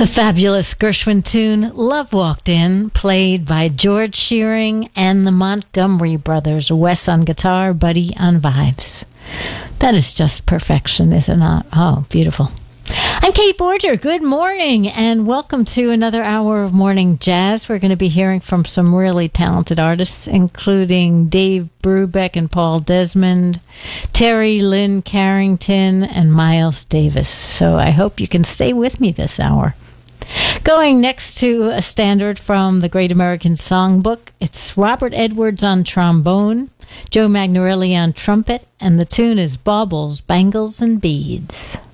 The fabulous Gershwin tune Love Walked In, played by George Shearing and the Montgomery Brothers, Wes on guitar, Buddy on vibes. That is just perfection, is it not? Oh, beautiful. I'm Kate Borger. Good morning, and welcome to another hour of Morning Jazz. We're going to be hearing from some really talented artists, including Dave Brubeck and Paul Desmond, Terry Lynn Carrington, and Miles Davis. So I hope you can stay with me this hour. Going next to a standard from the Great American Songbook, it's Robert Edwards on trombone, Joe Magnarelli on trumpet, and the tune is Baubles, Bangles, and Beads.